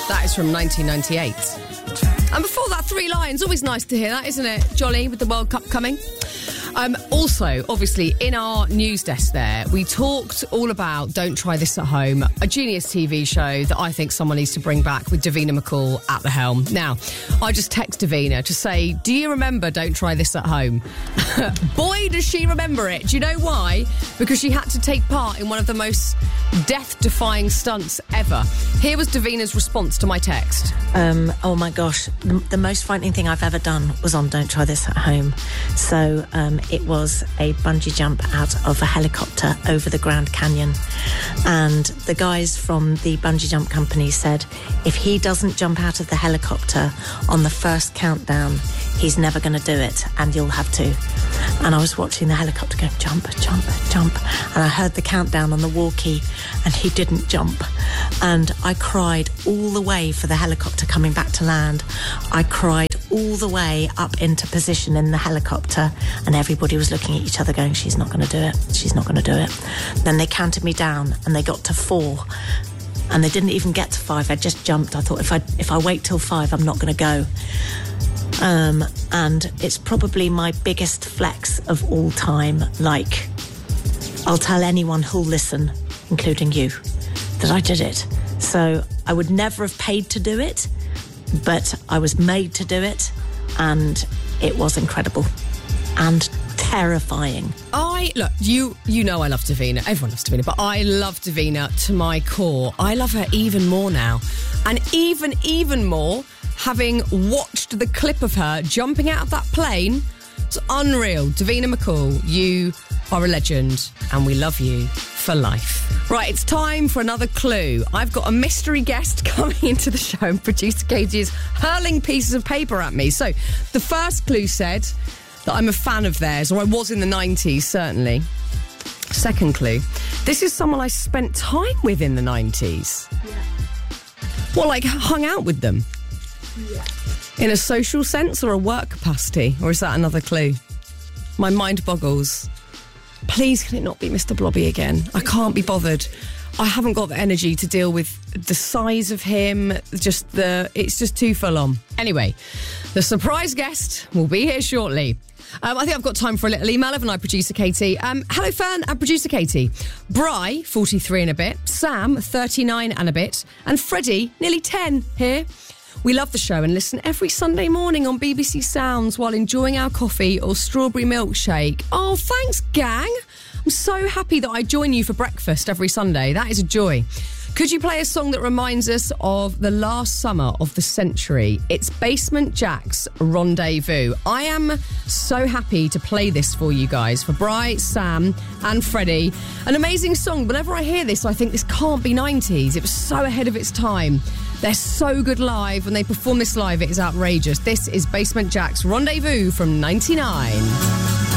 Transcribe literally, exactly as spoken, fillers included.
That is from nineteen ninety-eight. And before that, Three Lions. Always nice to hear that, isn't it? Jolly with the World Cup coming. Um, also, obviously, in our news desk there, we talked all about Don't Try This at Home, a genius T V show that I think someone needs to bring back with Davina McCall at the helm. Now, I just text Davina to say, do you remember Don't Try This at Home? Boy, does she remember it. Do you know why? Because she had to take part in one of the most death-defying stunts ever. Here was Davina's response to my text. Um, oh my gosh, the, the most frightening thing I've ever done was on Don't Try This at Home. So um, it was a bungee jump out of a helicopter over the Grand Canyon. And the guys from the bungee jump company said, if he doesn't jump out of the helicopter on the first countdown, he's never going to do it, and you'll have to. And I was watching the helicopter go, jump, jump, jump. And I heard the countdown on the walkie, and he didn't jump. And I cried all the way for the helicopter coming back to land. I cried all the way up into position in the helicopter, and everybody was looking at each other going, she's not going to do it, she's not going to do it. Then they counted me down, and they got to four. And they didn't even get to five. I just jumped. I thought, if I if I wait till five, I'm not going to go. Um, and it's probably my biggest flex of all time. Like, I'll tell anyone who'll listen, including you, that I did it. So I would never have paid to do it, but I was made to do it, and it was incredible and terrifying. I, look, you you know I love Davina. Everyone loves Davina, but I love Davina to my core. I love her even more now. And even, even more, having watched the clip of her jumping out of that plane, it's unreal. Davina McCall, you are a legend, and we love you for life. Right, it's time for another clue. I've got a mystery guest coming into the show, and producer Katie is hurling pieces of paper at me. So, the first clue said that I'm a fan of theirs, or I was in the nineties, certainly. Second clue, this is someone I spent time with in the nineties. Yeah. Well, like, hung out with them. Yeah. In a social sense or a work capacity? Or is that another clue? My mind boggles. Please, can it not be Mister Blobby again? I can't be bothered. I haven't got the energy to deal with the size of him. Just the... It's just too full on. Anyway, the surprise guest will be here shortly. Um, I think I've got time for a little email, haven't I, producer Katie? Um, hello, Fern and producer Katie. Bri, forty-three and a bit. Sam, thirty-nine and a bit. And Freddie, nearly ten, here. We love the show and listen every Sunday morning on B B C Sounds while enjoying our coffee or strawberry milkshake. Oh, thanks, gang. I'm so happy that I join you for breakfast every Sunday. That is a joy. Could you play a song that reminds us of the last summer of the century? It's Basement Jaxx, Rendezvous. I am so happy to play this for you guys, for Bri, Sam and Freddie. An amazing song. Whenever I hear this, I think this can't be nineties. It was so ahead of its time. They're so good live. When they perform this live, it is outrageous. This is Basement Jaxx, Rendezvous from ninety-nine.